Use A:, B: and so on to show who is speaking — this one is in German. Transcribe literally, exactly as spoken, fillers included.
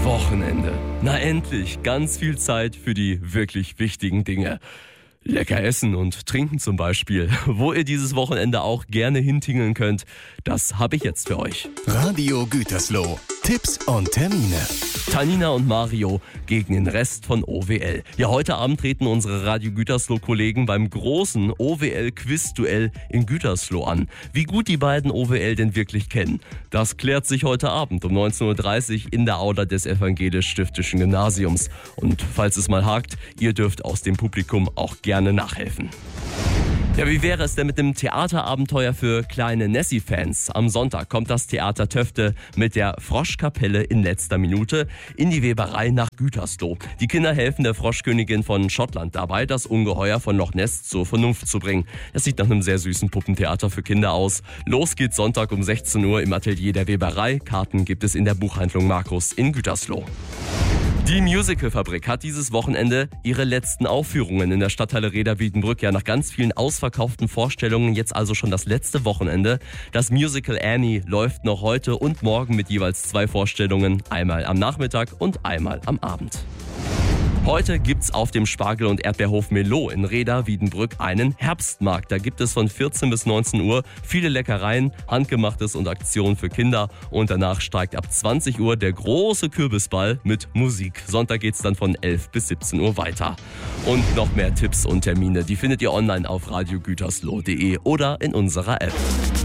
A: Wochenende. Na endlich, ganz viel Zeit für die wirklich wichtigen Dinge. Lecker essen und trinken zum Beispiel. Wo ihr dieses Wochenende auch gerne hintingeln könnt, das habe ich jetzt für euch.
B: Radio Gütersloh. Tipps und Termine.
A: Tanina und Mario gegen den Rest von O W L. Ja, heute Abend treten unsere Radio Gütersloh-Kollegen beim großen O W L-Quiz-Duell in Gütersloh an. Wie gut die beiden O W L denn wirklich kennen, das klärt sich heute Abend um neunzehn Uhr dreißig in der Aula des Evangelisch-Stiftischen Gymnasiums. Und falls es mal hakt, ihr dürft aus dem Publikum auch gerne nachhelfen. Ja, wie wäre es denn mit dem Theaterabenteuer für kleine Nessie-Fans? Am Sonntag kommt das Theater Töfte mit der Froschkapelle in letzter Minute in die Weberei nach Gütersloh. Die Kinder helfen der Froschkönigin von Schottland dabei, das Ungeheuer von Loch Ness zur Vernunft zu bringen. Es sieht nach einem sehr süßen Puppentheater für Kinder aus. Los geht's Sonntag um sechzehn Uhr im Atelier der Weberei. Karten gibt es in der Buchhandlung Markus in Gütersloh. Die Musicalfabrik hat dieses Wochenende ihre letzten Aufführungen in der Stadthalle Rheda-Wiedenbrück. Ja, nach ganz vielen ausverkauften Vorstellungen jetzt also schon das letzte Wochenende. Das Musical Annie läuft noch heute und morgen mit jeweils zwei Vorstellungen, einmal am Nachmittag und einmal am Abend. Heute gibt's auf dem Spargel- und Erdbeerhof Melo in Rheda-Wiedenbrück einen Herbstmarkt. Da gibt es von vierzehn bis neunzehn Uhr viele Leckereien, Handgemachtes und Aktionen für Kinder. Und danach steigt ab zwanzig Uhr der große Kürbisball mit Musik. Sonntag geht's dann von elf bis siebzehn Uhr weiter. Und noch mehr Tipps und Termine, die findet ihr online auf radio gütersloh punkt de oder in unserer App.